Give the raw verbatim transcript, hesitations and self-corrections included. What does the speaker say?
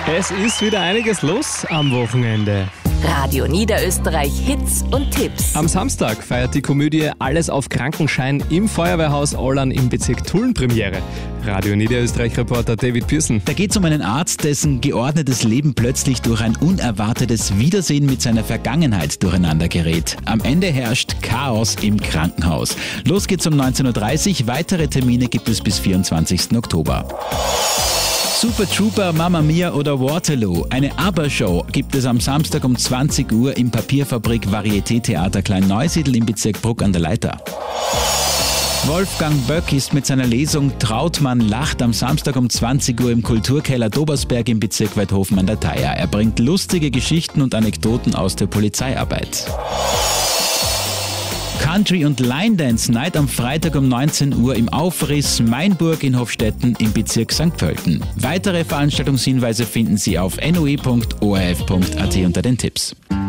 Es ist wieder einiges los am Wochenende. Radio Niederösterreich Hits und Tipps. Am Samstag feiert die Komödie Alles auf Krankenschein im Feuerwehrhaus Ollern im Bezirk Tulln Premiere. Radio Niederösterreich-Reporter David Pearson. Da geht es um einen Arzt, dessen geordnetes Leben plötzlich durch ein unerwartetes Wiedersehen mit seiner Vergangenheit durcheinander gerät. Am Ende herrscht Chaos im Krankenhaus. Los geht's um neunzehn Uhr dreißig. Weitere Termine gibt es bis vierundzwanzigsten Oktober. Super Trooper, Mamma Mia oder Waterloo. Eine ABBA-Show gibt es am Samstag um zwanzig Uhr im Papierfabrik Varieté-Theater Klein-Neusiedl im Bezirk Bruck an der Leitha. Wolfgang Böck ist mit seiner Lesung Trautmann lacht am Samstag um zwanzig Uhr im Kulturkeller Dobersberg im Bezirk Weidhofen an der Thaya. Er bringt lustige Geschichten und Anekdoten aus der Polizeiarbeit. Country- und Line-Dance Night am Freitag um neunzehn Uhr im Aufriss Mainburg in Hofstetten im Bezirk Sankt Pölten. Weitere Veranstaltungshinweise finden Sie auf n o e punkt o r f punkt a t unter den Tipps.